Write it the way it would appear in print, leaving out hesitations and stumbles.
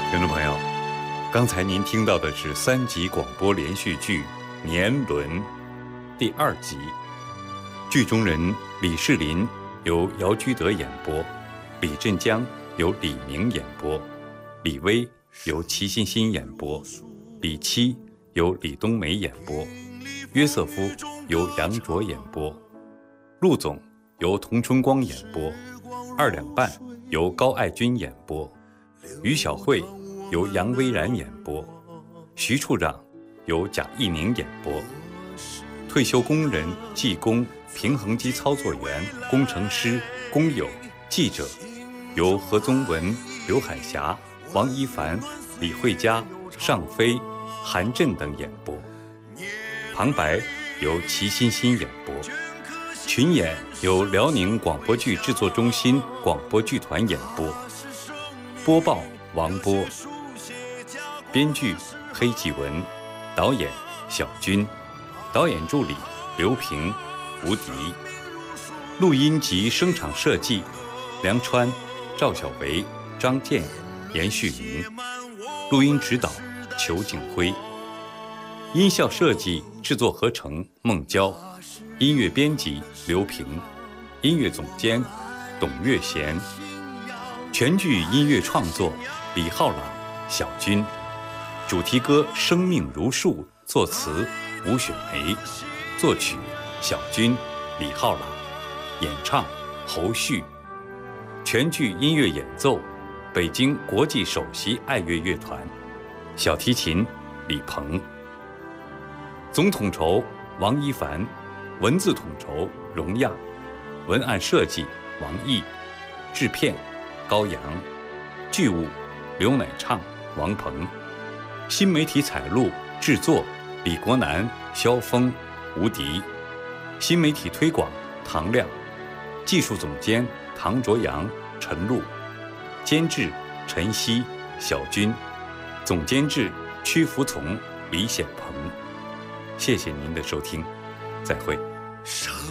听众朋友，刚才您听到的是3集广播连续剧《年轮》第2集。剧中人李世林由姚居德演播，李振江由李明演播，李威由齐欣欣演播，李七由李冬梅演播，约瑟夫由杨卓演播，陆总由童春光演播，2两半由高爱军演播，于小慧由杨薇然演播，徐处长由贾一鸣演播，退休工人、技工、平衡机操作员、工程师、工友、记者由何宗文、刘海霞、王一凡、李慧佳、尚飞、韩震等演播，旁白由齐欣欣演播，群演由辽宁广播剧制作中心广播剧团演播，播报王波，编剧黑继文，导演小军，导演助理刘平、吴迪，录音及声场设计梁川、赵小维、张健、严旭明，录音指导裘景辉，音效设计制作合成孟娇，音乐编辑刘平，音乐总监董月贤，全剧音乐创作李浩朗、小军，主题歌《生命如树》作词吴雪梅，作曲小军、李浩朗，演唱侯旭，全剧音乐演奏北京国际首席爱乐乐团，小提琴李鹏，总统筹王一凡，文字统筹荣亚，文案设计王毅，制片高阳，剧务刘乃畅、王鹏，新媒体采录制作李国南、肖峰、吴迪，新媒体推广唐亮，技术总监唐卓阳、陈露，监制陈曦、小军，总监制屈服从、李显鹏。谢谢您的收听，再会。